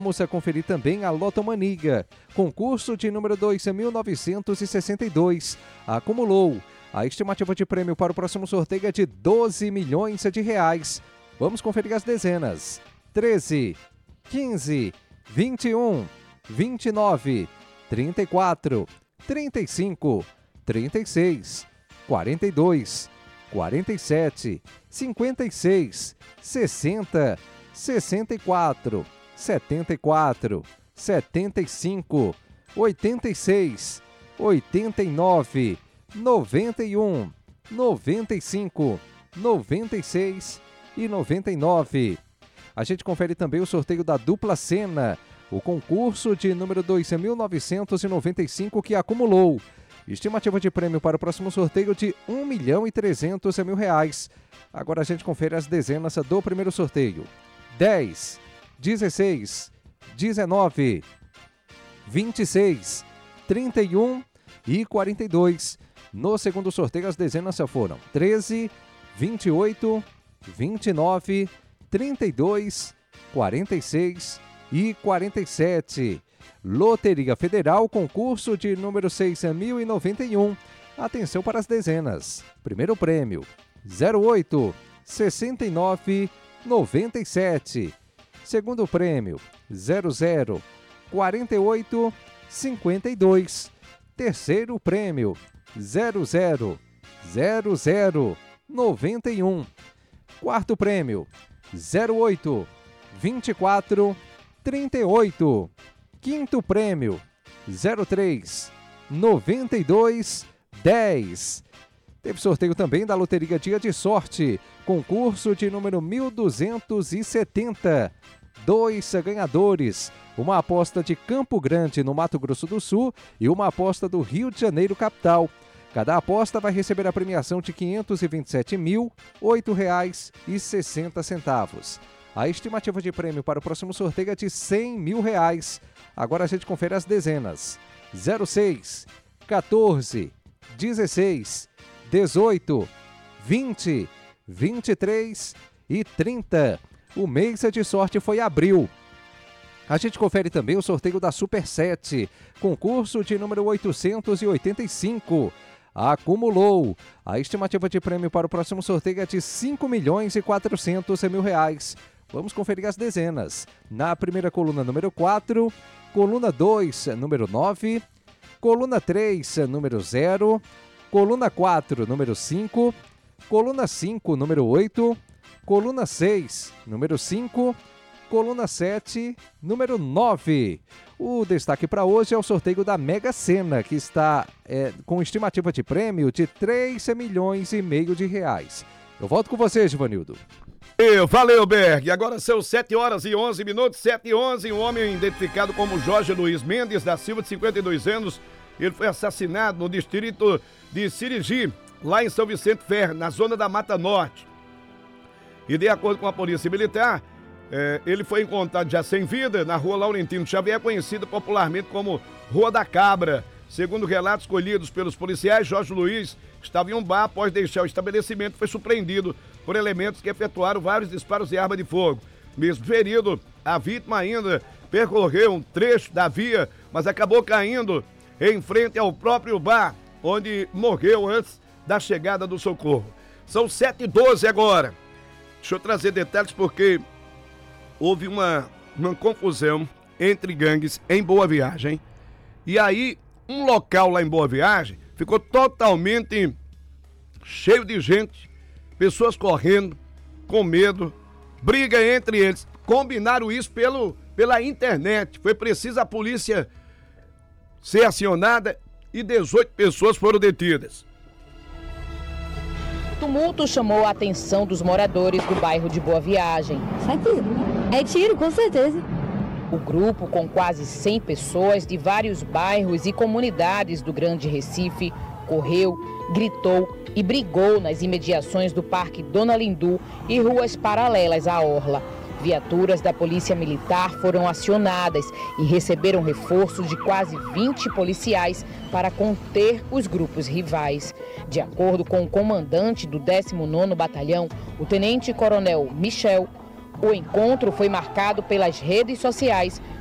Vamos a conferir também a Lotomania, concurso de número 2.962. Acumulou. A estimativa de prêmio para o próximo sorteio é de 12 milhões de reais. Vamos conferir as dezenas. 13, 15, 21, 29, 34, 35, 36, 42, 47, 56, 60, 64, 74, 75, 86, 89, 91, 95, 96 e 99. A gente confere também o sorteio da dupla Sena, o concurso de número 2.995 que acumulou. Estimativa de prêmio para o próximo sorteio de R$1.300.000. Agora a gente confere as dezenas do primeiro sorteio. 10, 16, 19, 26, 31 e 42. No segundo sorteio, as dezenas foram 13, 28, 29, 32, 46 e 47. Loteria Federal, concurso de número 6.091. Atenção para as dezenas. Primeiro prêmio, 08, 69, 97. Segundo prêmio, 00, 48, 52. Terceiro prêmio, 00, 00, 91. Quarto prêmio, 08, 24, 38. Quinto prêmio, 03, 92, 10. Teve sorteio também da Loteria Dia de Sorte, concurso de número 1270. 2 ganhadores, uma aposta de Campo Grande, no Mato Grosso do Sul, e uma aposta do Rio de Janeiro, capital. Cada aposta vai receber a premiação de R$ 527.008,60. A estimativa de prêmio para o próximo sorteio é de R$100 mil. Agora a gente confere as dezenas. 06, 14, 16, 18, 20, 23 e 30. O mês de sorte foi abril. A gente confere também o sorteio da Super 7, concurso de número 885. Acumulou. A estimativa de prêmio para o próximo sorteio é de R$5.400.000. Vamos conferir as dezenas. Na primeira coluna, número 4, coluna 2, número 9, coluna 3, número 0, coluna 4, número 5, coluna 5, número 8, coluna 6, número 5, coluna 7, número 9. O destaque para hoje é o sorteio da Mega Sena, que está com estimativa de prêmio de R$3,5 milhões. Eu volto com você, Givanildo. Valeu, Berg. Agora são 7h11, 7h11. Um homem identificado como Jorge Luiz Mendes da Silva, de 52 anos. Ele foi assassinado no distrito de Sirigi, lá em São Vicente Ferro, na zona da Mata Norte. E de acordo com a Polícia Militar, ele foi encontrado já sem vida na rua Laurentino Xavier, conhecida popularmente como Rua da Cabra. Segundo relatos colhidos pelos policiais, Jorge Luiz estava em um bar. Após deixar o estabelecimento, foi surpreendido por elementos que efetuaram vários disparos de arma de fogo. Mesmo ferido, a vítima ainda percorreu um trecho da via, mas acabou caindo em frente ao próprio bar, onde morreu antes da chegada do socorro. São 7h12 agora. Deixa eu trazer detalhes porque houve uma confusão entre gangues em Boa Viagem. E aí, um local lá em Boa Viagem ficou totalmente cheio de gente, pessoas correndo, com medo, briga entre eles. Combinaram isso pela internet. Foi preciso a polícia ser acionada e 18 pessoas foram detidas. O tumulto chamou a atenção dos moradores do bairro de Boa Viagem. Sai tiro. É tiro, com certeza. O grupo, com quase 100 pessoas de vários bairros e comunidades do Grande Recife, correu, gritou e brigou nas imediações do Parque Dona Lindu e ruas paralelas à orla. Viaturas da Polícia Militar foram acionadas e receberam reforço de quase 20 policiais para conter os grupos rivais. De acordo com o comandante do 19º Batalhão, o tenente-coronel Michel, O encontro foi marcado pelas redes sociais,